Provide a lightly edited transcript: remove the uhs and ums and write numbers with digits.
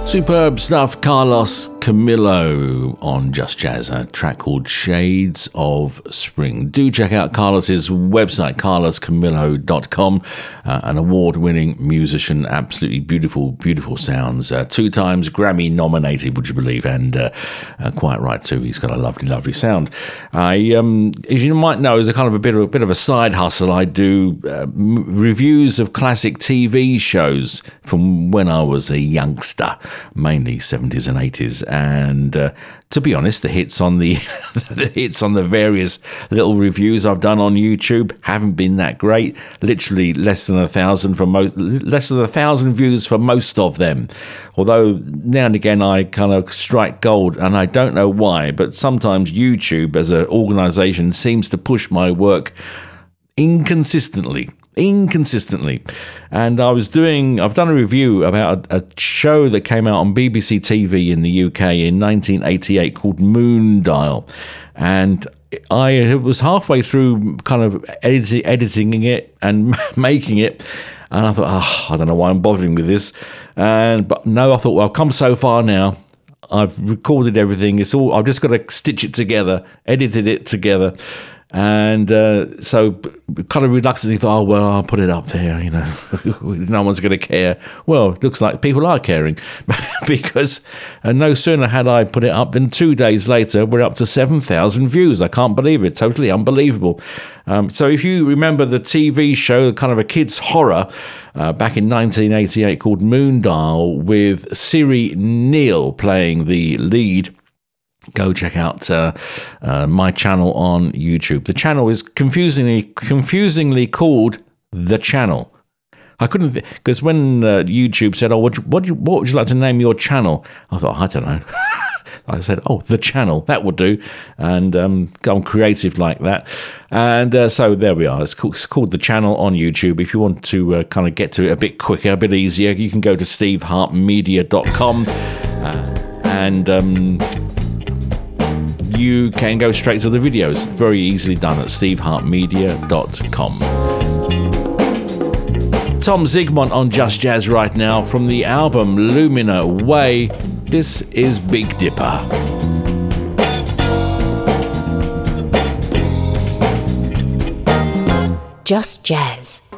Superb stuff, Carlos Camillo on Just Jazz, a track called Shades of Spring. Do check out Carlos's website, carloscamillo.com, an award-winning musician, absolutely beautiful, beautiful sounds. 2 times Grammy nominated, would you believe, and quite right too. He's got a lovely, lovely sound. As you might know, as a kind of a bit of a side hustle, I do reviews of classic TV shows from when I was a youngster, mainly 70s and 80s, and to be honest, the hits on the the hits on the various little reviews I've done on YouTube haven't been that great. Literally less than 1,000 views for most of them. Although now and again I kind of strike gold, and I don't know why, but sometimes YouTube as an organisation seems to push my work inconsistently. And I've done a review about a show that came out on BBC TV in the UK in 1988 called Moondial, and I was halfway through kind of editing it and making it, and I thought, I don't know why I'm bothering with this, but no, I thought, well, I've come so far now. I've recorded everything. I've just got to stitch it together, edited it together. And so kind of reluctantly thought, I'll put it up there, no one's going to care. Well, it looks like people are caring because no sooner had I put it up than 2 days later, we're up to 7,000 views. I can't believe it. Totally unbelievable. So if you remember the TV show, kind of a kid's horror, back in 1988 called Moondial with Siri Neal playing the lead, go check out my channel on YouTube. The channel is confusingly called The Channel. I couldn't, because when YouTube said, what would you like to name your channel? I thought, I don't know. I said, The Channel, that would do. And I'm creative like that. And so there we are. It's called The Channel on YouTube. If you want to kind of get to it a bit quicker, a bit easier, you can go to stevehartmedia.com and you can go straight to the videos. Very easily done at stevehartmedia.com. Tom Zygmunt on Just Jazz right now from the album Lumina Way. This is Big Dipper. Just Jazz.